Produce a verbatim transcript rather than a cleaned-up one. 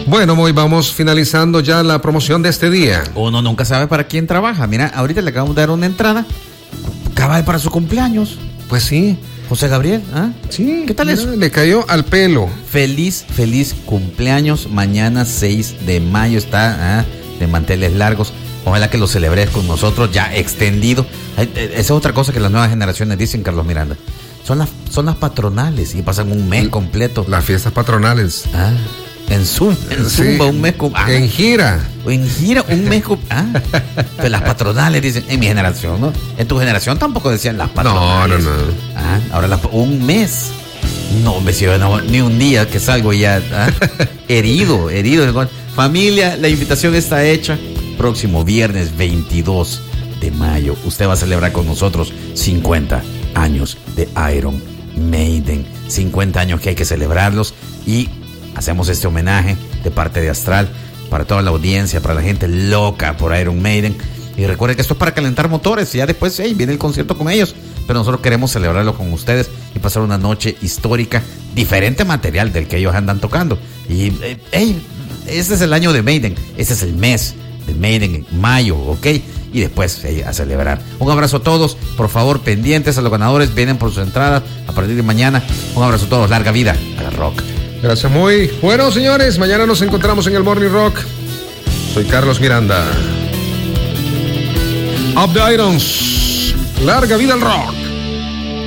Bueno, hoy vamos finalizando ya la promoción de este día. Uno nunca sabe para quién trabaja. Mira, ahorita le acabamos de dar una entrada cabal para su cumpleaños. Pues sí. José Gabriel, ¿ah? Sí. ¿Qué tal mira, eso? Le cayó al pelo. Feliz, feliz cumpleaños. Mañana seis de mayo está, ¿ah? De manteles largos. Ojalá que lo celebres con nosotros ya extendido. Esa es otra cosa que las nuevas generaciones dicen, Carlos Miranda. Son las, son las patronales y pasan un mes completo. Las fiestas patronales. Ah, en Zumba, en Sí, Zumba un mes com- ah, en gira. En gira un mes com- ah, pero las patronales dicen, en mi generación, ¿no? En tu generación tampoco decían las No, patronales. no, no. Ah, ahora las, un mes. No, me sigo, no, ni un día que salgo ya ah, herido, herido. Familia, la invitación está hecha. Próximo viernes veintidós de mayo, usted va a celebrar con nosotros cincuenta años de Iron Maiden. cincuenta años que hay que celebrarlos y hacemos este homenaje de parte de Astral para toda la audiencia, para la gente loca por Iron Maiden. Y recuerden que esto es para calentar motores y ya después hey, viene el concierto con ellos. Pero nosotros queremos celebrarlo con ustedes y pasar una noche histórica, diferente material del que ellos andan tocando. Y hey, este es el año de Maiden, este es el mes de Maiden en mayo, ¿ok? Y después hey, a celebrar. Un abrazo a todos, por favor, pendientes a los ganadores, vienen por sus entradas a partir de mañana. Un abrazo a todos, larga vida a la rock. Gracias, muy bueno, señores. Mañana nos encontramos en el Morning Rock. Soy Carlos Miranda. Up the Irons. Larga vida al rock.